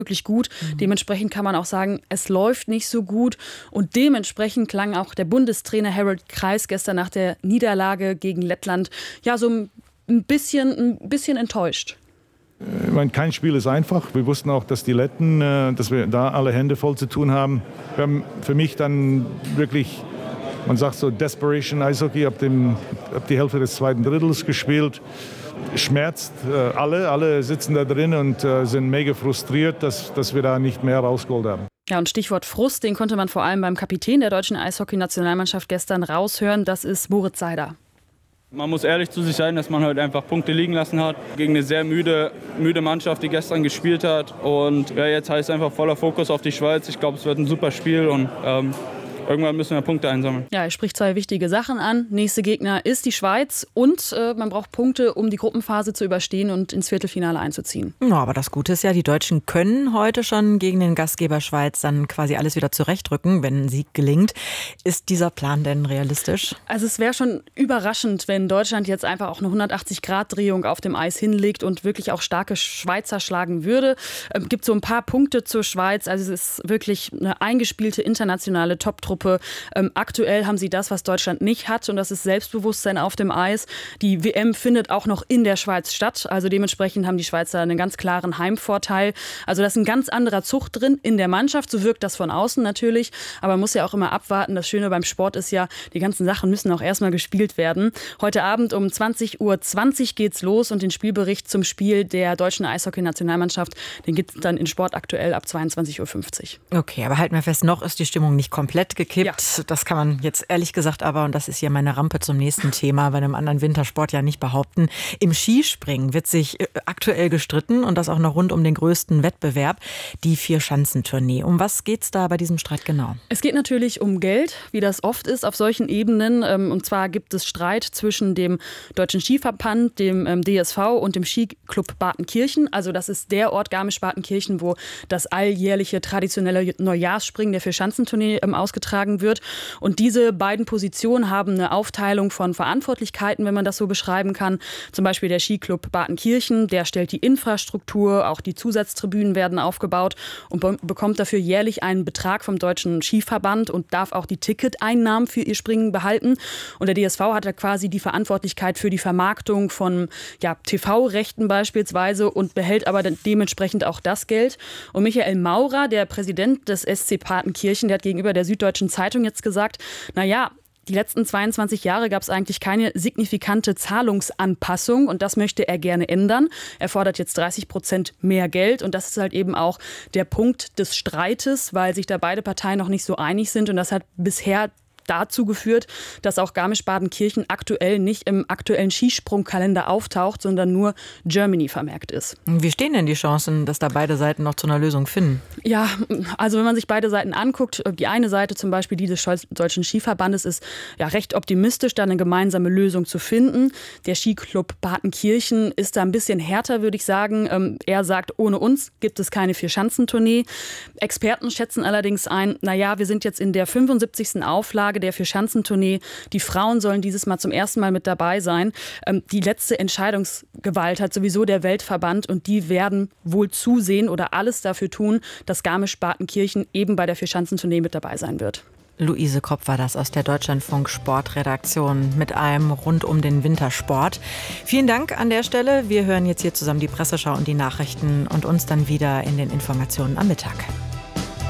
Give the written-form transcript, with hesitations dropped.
wirklich gut. Dementsprechend kann man auch sagen, es läuft nicht so gut. Und dementsprechend klang auch der Bundestrainer Harald Kreis gestern nach der Niederlage gegen Lettland ja so ein bisschen enttäuscht. Ich meine, kein Spiel ist einfach. Wir wussten auch, dass die Letten, dass wir da alle Hände voll zu tun haben. Wir haben für mich dann wirklich, man sagt so Desperation Eishockey, ab die Hälfte des zweiten Drittels gespielt. Schmerzt alle sitzen da drin und sind mega frustriert, dass wir da nicht mehr rausgeholt haben. Ja, und Stichwort Frust, den konnte man vor allem beim Kapitän der deutschen Eishockey-Nationalmannschaft gestern raushören. Das ist Moritz Seider. Man muss ehrlich zu sich sein, dass man heute einfach Punkte liegen lassen hat gegen eine sehr müde Mannschaft, die gestern gespielt hat. Und ja, jetzt heißt es einfach voller Fokus auf die Schweiz. Ich glaube, es wird ein super Spiel und irgendwann müssen wir Punkte einsammeln. Ja, er spricht zwei wichtige Sachen an. Nächster Gegner ist die Schweiz und man braucht Punkte, um die Gruppenphase zu überstehen und ins Viertelfinale einzuziehen. Ja, aber das Gute ist ja, die Deutschen können heute schon gegen den Gastgeber Schweiz dann quasi alles wieder zurechtrücken, wenn ein Sieg gelingt. Ist dieser Plan denn realistisch? Also es wäre schon überraschend, wenn Deutschland jetzt einfach auch eine 180-Grad-Drehung auf dem Eis hinlegt und wirklich auch starke Schweizer schlagen würde. Gibt so ein paar Punkte zur Schweiz. Also es ist wirklich eine eingespielte internationale Top-Truppe. Aktuell haben sie das, was Deutschland nicht hat, und das ist Selbstbewusstsein auf dem Eis. Die WM findet auch noch in der Schweiz statt, also dementsprechend haben die Schweizer einen ganz klaren Heimvorteil. Also da ist ein ganz anderer Zug drin in der Mannschaft, so wirkt das von außen natürlich, aber man muss ja auch immer abwarten. Das Schöne beim Sport ist ja, die ganzen Sachen müssen auch erstmal gespielt werden. Heute Abend um 20:20 Uhr geht's los und den Spielbericht zum Spiel der deutschen Eishockey-Nationalmannschaft, den gibt es dann in Sport aktuell ab 22:50 Uhr. Okay, aber halten wir fest, noch ist die Stimmung nicht komplett gekippt. Ja. Das kann man jetzt ehrlich gesagt aber, und das ist hier meine Rampe zum nächsten Thema, bei einem anderen Wintersport ja nicht behaupten. Im Skispringen wird sich aktuell gestritten und das auch noch rund um den größten Wettbewerb, die Vierschanzentournee. Um was geht's da bei diesem Streit genau? Es geht natürlich um Geld, wie das oft ist auf solchen Ebenen. Und zwar gibt es Streit zwischen dem Deutschen Skiverband, dem DSV und dem Skiclub Bartenkirchen. Also das ist der Ort Garmisch-Partenkirchen, wo das alljährliche traditionelle Neujahrsspringen der Vierschanzentournee ausgetragen wird. Und diese beiden Positionen haben eine Aufteilung von Verantwortlichkeiten, wenn man das so beschreiben kann. Zum Beispiel der Skiclub Bartenkirchen, der stellt die Infrastruktur, auch die Zusatztribünen werden aufgebaut und bekommt dafür jährlich einen Betrag vom Deutschen Skiverband und darf auch die Ticketeinnahmen für ihr Springen behalten. Und der DSV hat da quasi die Verantwortlichkeit für die Vermarktung von TV-Rechten beispielsweise und behält aber dementsprechend auch das Geld. Und Michael Maurer, der Präsident des SC Partenkirchen, der hat gegenüber der Süddeutschen Zeitung jetzt gesagt, die letzten 22 Jahre gab es eigentlich keine signifikante Zahlungsanpassung und das möchte er gerne ändern. Er fordert jetzt 30% mehr Geld und das ist halt eben auch der Punkt des Streites, weil sich da beide Parteien noch nicht so einig sind und das hat bisher dazu geführt, dass auch Garmisch-Partenkirchen aktuell nicht im aktuellen Skisprungkalender auftaucht, sondern nur Germany vermerkt ist. Wie stehen denn die Chancen, dass da beide Seiten noch zu einer Lösung finden? Ja, also wenn man sich beide Seiten anguckt, die eine Seite zum Beispiel die des Deutschen Skiverbandes ist ja recht optimistisch, da eine gemeinsame Lösung zu finden. Der Skiclub Partenkirchen ist da ein bisschen härter, würde ich sagen. Er sagt, ohne uns gibt es keine Vierschanzentournee. Experten schätzen allerdings ein, wir sind jetzt in der 75. Auflage der Vierschanzentournee. Die Frauen sollen dieses Mal zum ersten Mal mit dabei sein. Die letzte Entscheidungsgewalt hat sowieso der Weltverband und die werden wohl zusehen oder alles dafür tun, dass Garmisch-Partenkirchen eben bei der Vierschanzentournee mit dabei sein wird. Luise Kopp war das aus der Deutschlandfunk Sportredaktion mit allem rund um den Wintersport. Vielen Dank an der Stelle. Wir hören jetzt hier zusammen die Presseschau und die Nachrichten und uns dann wieder in den Informationen am Mittag.